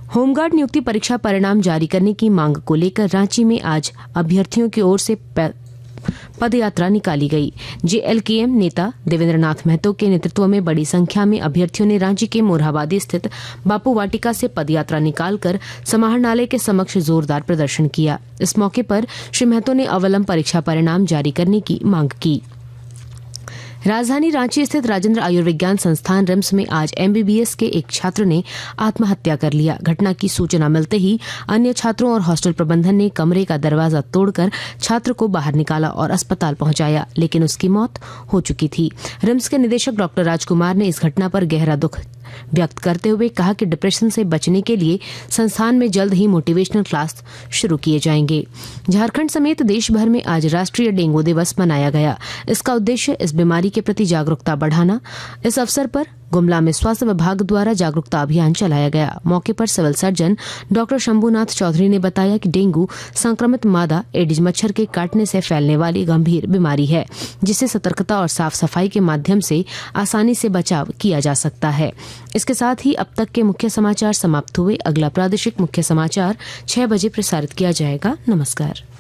Home guard नियुक्ति परीक्षा परिणाम जारी करने की मांग को लेकर रांची में आज अभ्यर्थियों की ओर से पदयात्रा निकाली गई। जेएलकेएम नेता देवेंद्र नाथ महतो के नेतृत्व में बड़ी संख्या में अभ्यर्थियों ने रांची के मोरहाबादी स्थित बापू वाटिका से पदयात्रा निकालकर समाहरणालय के समक्ष जोरदार प्रदर्शन किया। इस मौके पर श्री महतो ने अविलंब परीक्षा परिणाम जारी करने की मांग की। राजधानी रांची स्थित राजेंद्र आयुर्विज्ञान संस्थान रिम्स में आज एमबीबीएस के एक छात्र ने आत्महत्या कर लिया। घटना की सूचना मिलते ही अन्य छात्रों और हॉस्टल प्रबंधन ने कमरे का दरवाजा तोड़कर छात्र को बाहर निकाला और अस्पताल पहुंचाया, लेकिन उसकी मौत हो चुकी थी। रिम्स के निदेशक डॉक्टर राजकुमार ने इस घटना पर गहरा दुख व्यक्त करते हुए कहा कि डिप्रेशन से बचने के लिए संस्थान में जल्द ही मोटिवेशनल क्लास शुरू किए जाएंगे। झारखंड समेत देश भर में आज राष्ट्रीय डेंगू दिवस मनाया गया। इसका उद्देश्य इस बीमारी के प्रति जागरूकता बढ़ाना। इस अवसर पर गुमला में स्वास्थ्य विभाग द्वारा जागरूकता अभियान चलाया गया। मौके पर civil surgeon doctor Shambhunath Chaudhary ने बताया कि डेंगू संक्रमित मादा एडिज मच्छर के काटने से फैलने वाली गंभीर बीमारी है, जिसे सतर्कता और साफ सफाई के माध्यम से आसानी से बचाव किया जा सकता है। इसके साथ ही अब तक के मुख्य समाचार समाप्त हुए। अगला प्रादेशिक मुख्य समाचार 6 बजे प्रसारित किया जाएगा। नमस्कार।